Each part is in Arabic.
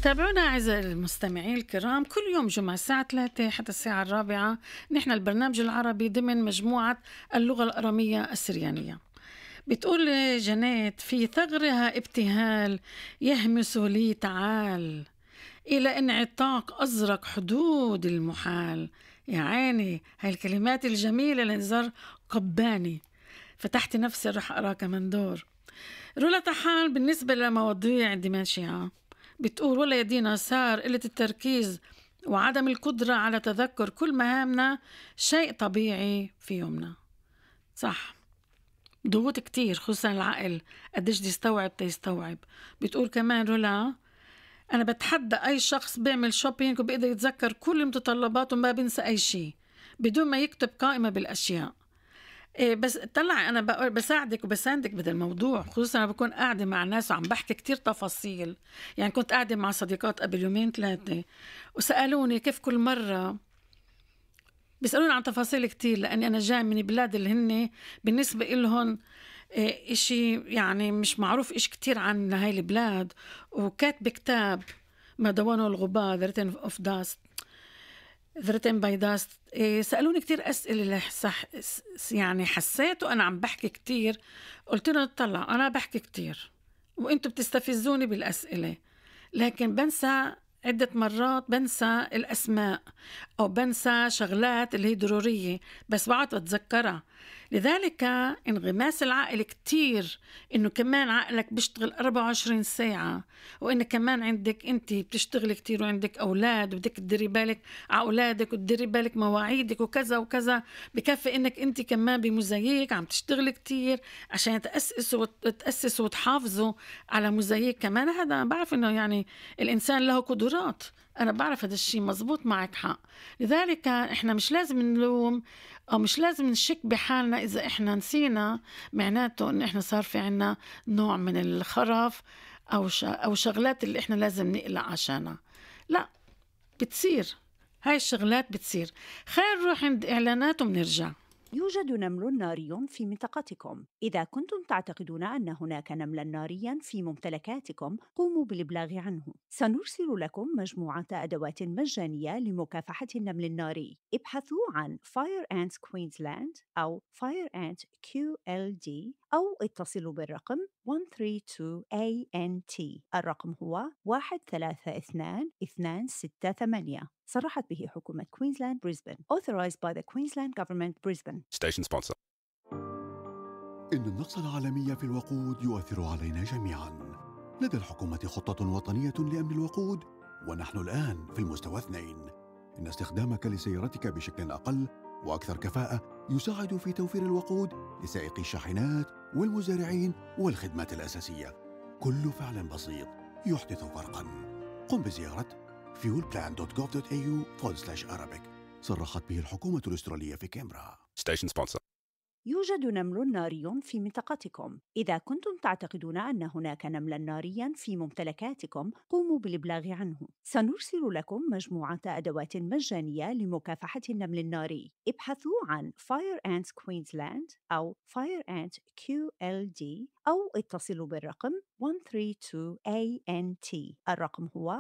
تابعونا أعزائي المستمعين الكرام كل يوم جمعة الساعة 3 حتى الساعة 4. نحن البرنامج العربي ضمن مجموعة اللغة الأرامية السريانية. بتقول جنات في ثغرها ابتهال يهمس لي تعال إلى انعتاق أزرق حدود المحال. يا عيني هاي الكلمات الجميلة لنزار قباني. فتحت نفسي رح أقرأ كمان دور. رولا طحان بالنسبة لمواضيع دمشقية بتقول ولا يدينا صار قلة التركيز وعدم القدرة على تذكر كل مهامنا شيء طبيعي في يومنا. صح، ضغوط كتير خصوصا العقل قديش دي يستوعب تيستوعب. بتقول كمان رولا أنا بتحدى أي شخص بيعمل شوبينج وبيقدر يتذكر كل متطلباته وما بينسى أي شيء بدون ما يكتب قائمة بالأشياء. إيه بس طلع أنا بقول بساعدك وبساندك بدل الموضوع، خصوصا أنا بكون قاعدة مع ناس وعم بحكي كتير تفاصيل. يعني كنت قاعدة مع صديقات قبل يومين 3 وسألوني كيف كل مرة بيسألوني عن تفاصيل كتير، لأني أنا جاي من بلاد اللي هن بالنسبة إلهم إشي يعني مش معروف إيش كتير عن هاي البلاد. وكاتب كتاب ما دونه الغبار written of dust written by dust. سألوني كتير أسئلة يعني حسيت وأنا عم بحكي كتير. قلت له طلع أنا بحكي كتير وإنتوا بتستفزوني بالأسئلة، لكن بنسى عدة مرات، بنسى الأسماء أو بنسى شغلات اللي هي ضرورية بس بعد بتذكرها. لذلك انغماس العقل كتير، إنه كمان عقلك بيشتغل 24 ساعة، وإنك كمان عندك أنت بتشتغل كتير وعندك أولاد وبدك تدري بالك على أولادك وتدري بالك مواعيدك وكذا وكذا. بكفي إنك أنت كمان بمزايك عم تشتغل كتير عشان تأسسوا وتحافظوا على مزايك كمان. هذا أنا بعرف إنه يعني الإنسان له قدرات، أنا بعرف هذا الشيء مزبوط، معك حق. لذلك إحنا مش لازم نلوم أو مش لازم نشك بحالنا إذا إحنا نسينا، معناته إن إحنا صار في عنا نوع من الخرف أو شغلات اللي إحنا لازم نقلق عشانها. لا، بتصير هاي الشغلات بتصير. خير نروح عند إعلانات وبنرجع. يوجد نمل ناري في منطقتكم. إذا كنتم تعتقدون أن هناك نملاً نارياً في ممتلكاتكم، قوموا بالإبلاغ عنه. سنرسل لكم مجموعة أدوات مجانية لمكافحة النمل الناري. ابحثوا عن Fire Ant Queensland أو Fire Ant QLD أو اتصلوا بالرقم 132ANT. الرقم هو 132268. صرحت به حكومة كوينزلاند بريسبن. Authorized by the Queensland Government Brisbane. Station sponsor. إن النقص العالمي في الوقود يؤثر علينا جميعاً. لدى الحكومة خطة وطنية لأمن الوقود، ونحن الآن في المستوى 2. إن استخدامك لسيارتك بشكل أقل وأكثر كفاءة يساعد في توفير الوقود لسائقي الشاحنات والمزارعين والخدمات الأساسية. كل فعل بسيط يحدث فرقاً. قم بزيارة fuelplan.gov.au/Arabic. صرحت به الحكومة الأسترالية في كامبرا. Station sponsor. يوجد نمل ناري في منطقتكم. إذا كنتم تعتقدون أن هناك نملاً نارياً في ممتلكاتكم، قوموا بالإبلاغ عنه. سنرسل لكم مجموعة أدوات مجانية لمكافحة النمل الناري. ابحثوا عن Fire Ant Queensland أو Fire Ant QLD أو اتصلوا بالرقم 132ANT. الرقم هو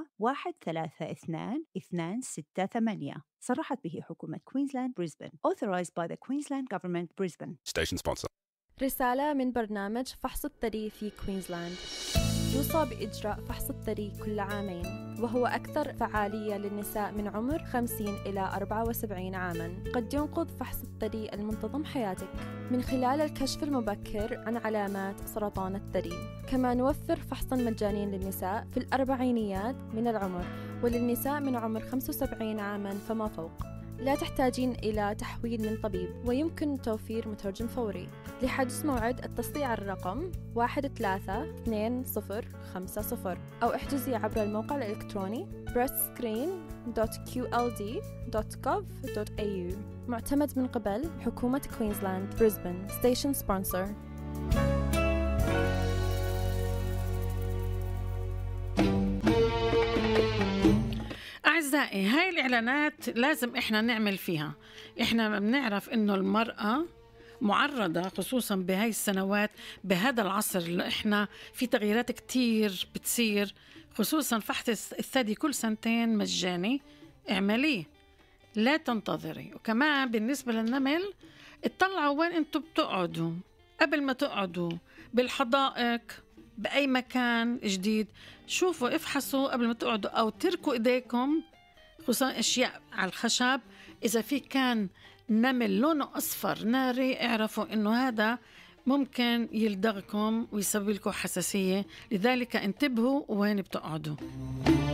132268. صرحت به حكومة كوينزلاند بريسبن. Authorized by the Queensland Government Brisbane. Station sponsor. رسالة من برنامج فحص الثري في كوينزلاند. يوصى بإجراء فحص الثري كل 2 عام، وهو أكثر فعالية للنساء من عمر 50 إلى 74 عاماً. قد ينقذ فحص الثري المنتظم حياتك من خلال الكشف المبكر عن علامات سرطان الثري. كما نوفر فحصاً مجانياً للنساء في الأربعينيات من العمر وللنساء من عمر 75 عاماً فما فوق. لا تحتاجين إلى تحويل من طبيب، ويمكن توفير مترجم فوري. لحجز موعد اتصلي على الرقم 132050 أو احجزي عبر الموقع الإلكتروني breastscreen.qld.gov.au. معتمد من قبل حكومة كوينزلاند بريسبن. ستيشن سبونسر. أعزائي هاي الإعلانات لازم إحنا نعمل فيها. إحنا بنعرف إنه المرأة معرضة خصوصا بهاي السنوات بهذا العصر اللي إحنا في تغييرات كتير بتصير، خصوصا فحص الثدي كل سنتين مجاني، اعمليه لا تنتظري. وكمان بالنسبة للنمل اطلعوا وين انتم بتقعدوا قبل ما تقعدوا، بالحدائق، بأي مكان جديد، شوفوا افحصوا قبل ما تقعدوا، أو تركوا إيديكم خصوصا أشياء على الخشب. إذا في كان نمل لونه أصفر ناري اعرفوا إنه هذا ممكن يلدغكم ويسبب لكم حساسية، لذلك انتبهوا وين بتقعدوا.